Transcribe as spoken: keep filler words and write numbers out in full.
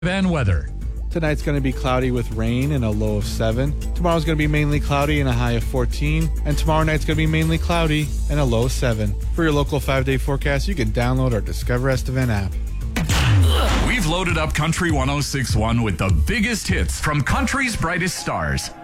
Van weather. Tonight's going to be cloudy with rain and a low of seven. Tomorrow's going to be mainly cloudy and a high of fourteen. And tomorrow night's going to be mainly cloudy and a low of seven. For your local five-day forecast, you can download our Discover Estevan app. We've loaded up Country one oh six point one with the biggest hits from country's brightest stars.